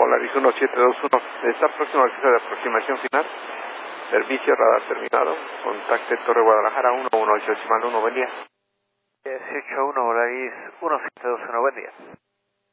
Volaris 1721, está próximo al cruce de aproximación final. Servicio radar terminado. Contacte Torre Guadalajara 118 1, buen día. 18-1, Volaris 1721, buen día.